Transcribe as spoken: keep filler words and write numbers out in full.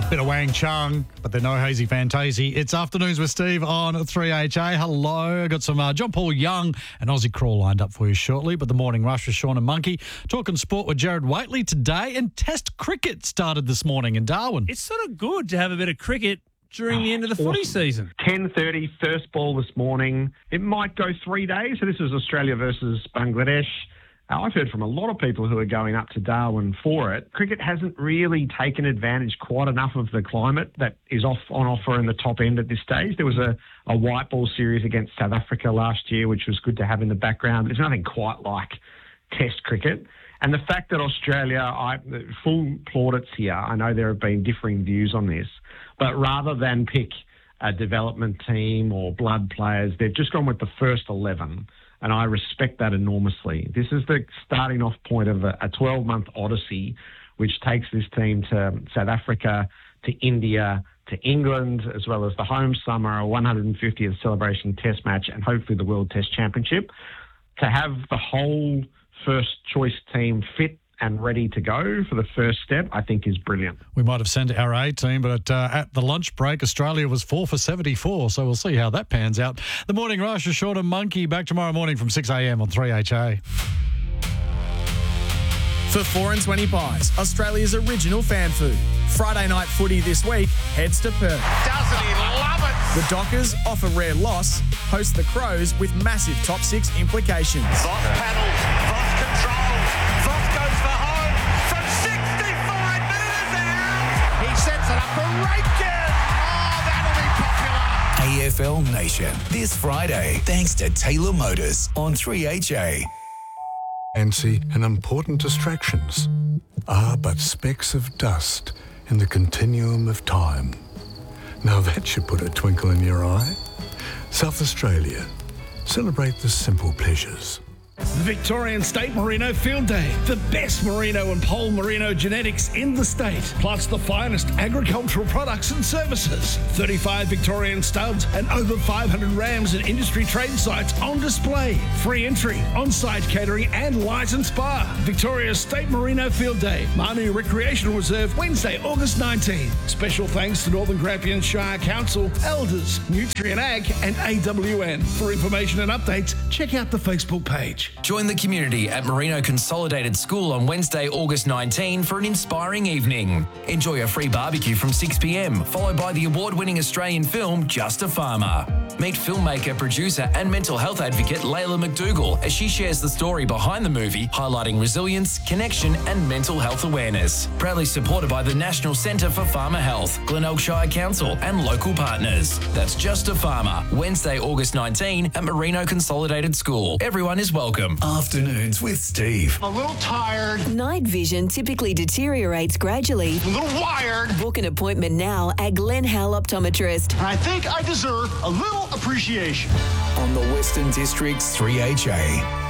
Bit of Wang Chung, but they're no hazy fantasy. It's Afternoons with Steve on three H A. Hello. I've got some uh, John Paul Young and Aussie Crawl lined up for you shortly, but the Morning Rush with Sean and Monkey. Talking sport with Jared Waitley today, and Test cricket started this morning in Darwin. It's sort of good to have a bit of cricket during the end of the footy season. ten thirty, first ball this morning. It might go three days. So this is Australia versus Bangladesh. Uh, I've heard from a lot of people who are going up to Darwin for it. Cricket hasn't really taken advantage quite enough of the climate that is off on offer in the top end at this stage. There was a, a white ball series against South Africa last year, which was good to have in the background. There's nothing quite like Test cricket. And the fact that Australia, I, full plaudits here, I know there have been differing views on this, but rather than pick a development team or blood players, they've just gone with the first eleven. And I respect that enormously. This is the starting off point of a twelve-month odyssey, which takes this team to South Africa, to India, to England, as well as the home summer, a one hundred fiftieth celebration test match, and hopefully the World Test Championship. To have the whole first choice team fit and ready to go for the first step, I think is brilliant. We might have sent our A team, but uh, at the lunch break, Australia was four for seventy-four, so we'll see how that pans out. The Morning Rush is Sean and Monkey, back tomorrow morning from six a.m. on three H A. For four and twenty Pies, Australia's original fan food. Friday night footy this week heads to Perth. Doesn't he love it? The Dockers, off a rare loss, host the Crows with massive top six implications. Voss paddles, Voss control, Voss goes for home from sixty-five metres out. He sets it up for Raikkonen. Oh, that'll be popular. A F L Nation, this Friday, thanks to Taylor Motors on three H A. Fancy and important distractions are but specks of dust in the continuum of time. Now that should put a twinkle in your eye. South Australia, celebrate the simple pleasures. The Victorian State Merino Field Day. The best merino and pole merino genetics in the state, plus the finest agricultural products and services. thirty-five Victorian studs and over five hundred rams and industry trade sites on display. Free entry, on-site catering and licensed bar. Victoria's State Merino Field Day. Manu Recreational Reserve, Wednesday, August nineteenth. Special thanks to Northern Grampian Shire Council, Elders, Nutrient Ag and A W N. For information and updates, check out the Facebook page. Join the community at Merino Consolidated School on Wednesday, August nineteenth for an inspiring evening. Enjoy a free barbecue from six p.m, followed by the award-winning Australian film Just a Farmer. Meet filmmaker, producer and mental health advocate Layla McDougall as she shares the story behind the movie, highlighting resilience, connection and mental health awareness. Proudly supported by the National Centre for Farmer Health, Glenelg Shire Council and local partners. That's Just a Farmer, Wednesday, August nineteenth at Merino Consolidated School. Everyone is welcome. Afternoons with Steve. I'm a little tired. Night vision typically deteriorates gradually. A little wired. Book an appointment now at Glen Howell Optometrist. And I think I deserve a little appreciation. On the Western District's three H A.